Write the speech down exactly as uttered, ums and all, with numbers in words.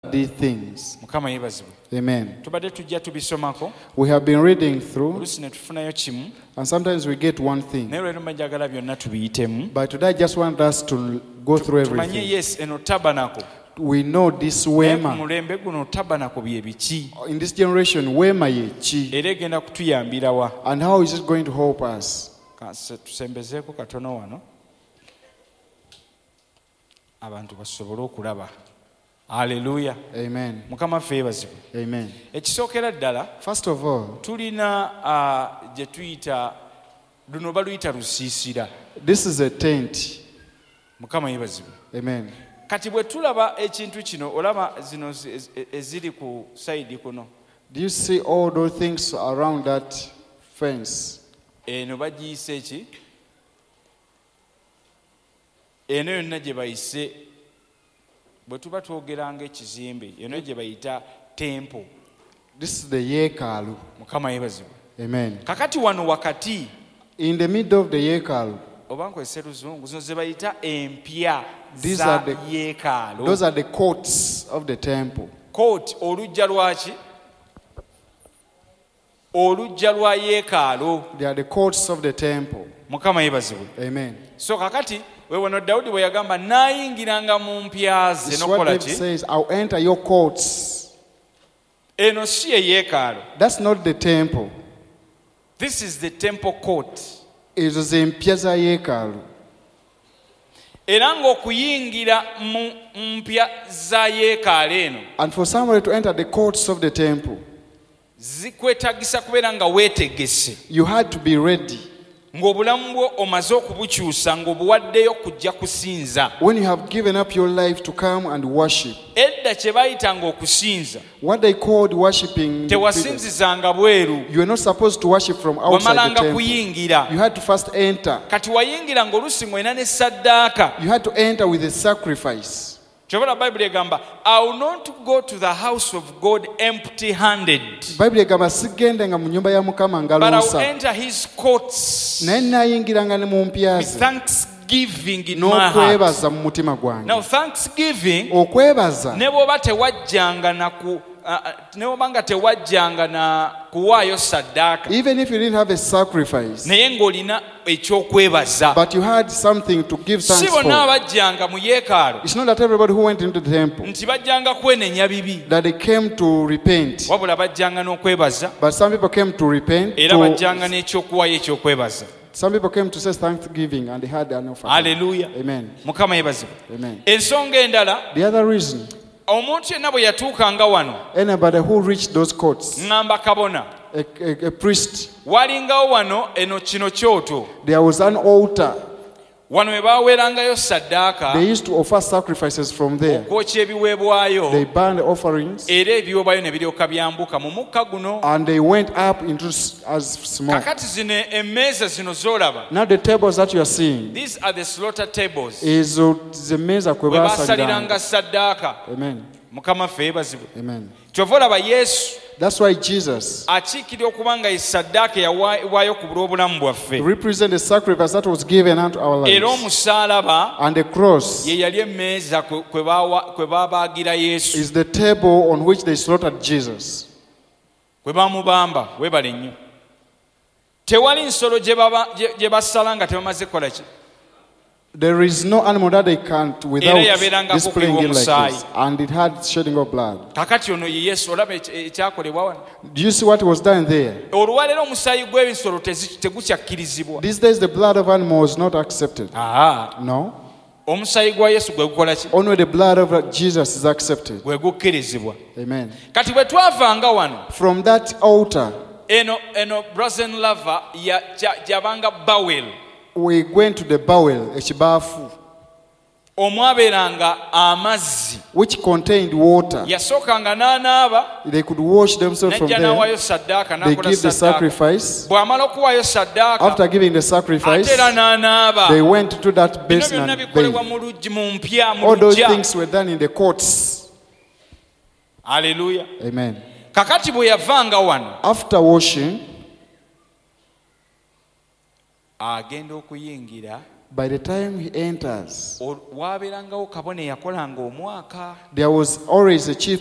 these things. Amen. We have been reading through, and sometimes we get one thing. But today I just want us to go through everything. We know this Wema. In this generation, Wema ye chi. And how is it going to help us? Hallelujah. Amen. Mukama favors. Amen. Ekisokera ddala, first of all, tulina uh, je tuyita luno baluyita lusiisira. This is a tent. Mukama yebazibu. Amen. Kati bwe tulaba ekintu kino olaba zino eziri ku side kuno. Do you see all those things around that fence? Eno bagiyise eki? Eno yonna gye bayise bwe tuba twogeranga ekizimbe eno gye bayita temple. This is the yekalu. Mukama yebazibu. Amen. Kakati wano wakati, in the middle of the yekalu, obanko eseruzungu zino ze bayita empya these are the yekalu. Those are the courts of the temple. Court olujja lwaki? Olujja lwa yekalu. They are the courts of the temple. Mukama yebazibu. Amen. So kakati wewano Daudi bwe yagamba nayingiranga mu mpya ze nokola ki? Says, I'll enter your courts. Eno si yekalu. That's not the temple. This is the temple court. Izo ze mpya za yekalu. Era ng'okuyingira mu mpya za yekalu eno, and for somebody to enter the courts of the temple, zikwetagisa kubeera nga weetegese. You had to be ready. Ng'obulamu bwo omaze okubukyusa ng'obuwaddeyo kujja kusinza. When you have given up your life to come and worship. Edda kye bayitanga okusinza, what they called worshiping, tewasinzizanga bweru. You are not supposed to worship from outside the temple. Kuyingira. You had to first enter. Kati wayingira ng'oluusi ng'olina ne saddaaka. You had to enter with a sacrifice. Kyobala Bible egamba, I will not go to the house of God empty-handed. Bible egamba sigende nga mu nyumba ya Mukama nga luusa. luusa. But I will enter his courts. Naye nayingiranga ne mu mpya ze. With thanksgiving in my heart. N'okwebaza mu mutima gwange. Now thanksgiving, okwebaza, ne bw'oba tewajjanga na ku ne bw'obanga tewajjanga na kuwaayo saddaaka. Even if you didn't have a sacrifice. Naye ng'olina ekyokwebaza. But you had something to give thanks for. Si bonna abajjanga mu yeekaalu. It's not that everybody who went into the temple. Nti bajjanga kwenenya bibi. That they came to repent. Wabula bajjanga n'okwebaza. But some people came to repent. Era bajjanga n'ekyokuwaayo ekyokwebaza. Some people came to say thanksgiving and they had an offering. Hallelujah. Amen. Mukama yebazibwe. Amen. Ensonga endala. The other reason. Omuntu yenna bwe yatuukanga wano. Anybody who reached those courts. Ngamba kabona. A, a, a priest. Walingawo wano eno kino kyoto. There was an altar. Wano we baaweerangayo saddaaka. They used to offer sacrifices from there. Okwokya ebiweebwayo. They burned the offerings. Era ebiweebwayo ne biryoka byambuka mu mukka guno. And they went up into as smoke. Kakati zino emmeeza zino z'olaba. Now the tables that you are seeing. These are the slaughter tables. Ezo ze mmeeza kwe baasaliranga saddaaka. Amen. Mukama ffe yeebazibwe. Amen. Kyova olaba Yesu. That's why Jesus akiikirira okuba nga saddaaka yawaayo ku bulw'obulamu bwaffe. Represent the sacrifice that was given unto our lives. Era omusaalaba and the cross ye yali emmeeza kwe baabaagira Yesu. Is the table on which they slaughtered Jesus. Kwe baamubamba weebale nnyo. Tewali nsolo gye basala nga tebamaze kukola ki? There is no animal that they can't without displaying it like this. And it had shedding of blood. Do you see what was done there? These days the blood of animals is not accepted. Ah. No. Only the blood of Jesus is accepted. Amen. From that altar, we went to the bowel, ekibaafu, omwaberanga amazzi, which contained water. Yasokanga n'anaaba. They could wash themselves from there. They give the sacrifice. After giving the sacrifice, they went to that basin and bathed. All those things were done in the courts. Hallelujah. Amen. Kakati bwe yavanga wano. After washing, agenda okuyingira by the time he enters, waabeerangawo kabona eyakolanga omwaka. there was always a chief